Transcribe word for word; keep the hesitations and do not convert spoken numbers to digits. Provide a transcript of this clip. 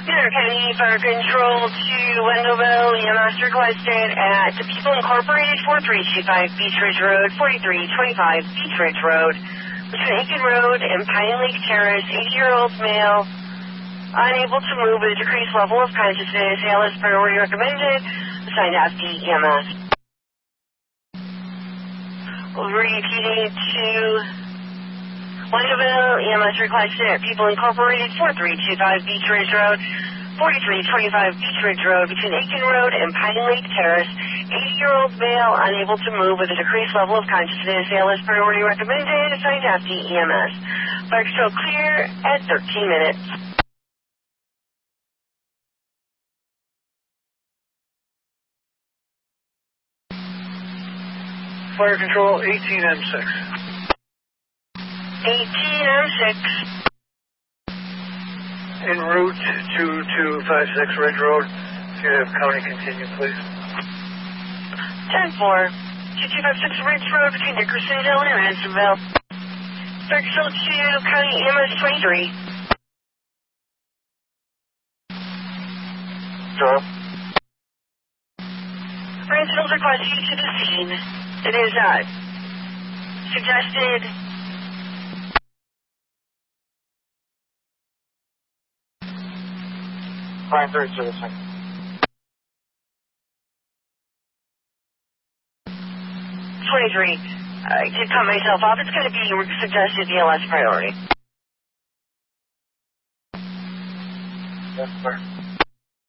Center County Fire Control to Wendellville. E M S requested at the People Incorporated, four three two five Beach Ridge Road, forty-three twenty-five Beach Ridge Road, between Aiken Road and Pine Lake Terrace, eighty-year-old male, unable to move with a decreased level of consciousness. A L S priority recommended. Assigned F D E M S. Repeating to Wendellville, E M S requested at People Incorporated, four three two five Beach Ridge Road, forty-three twenty-five Beach Ridge Road, between Aiken Road and Pine Lake Terrace, eighty-year-old male, unable to move with a decreased level of consciousness. A L S priority recommended. Assigned F D E M S. Fire control clear at thirteen minutes. Fire control, eighteen M six. eighteen M six. En route to two five six Ridge Road. If you have county continue, please. ten four. two two five six Ridge Road, between Dickerson Hill and Ransomville. Fire control to County E M S twenty-three. Hello? Ransomville requests you to the scene. It is uh, suggested Fine third servicing. twenty-three. I did cut myself off. It's going to be suggested E L S priority. Yes, sir.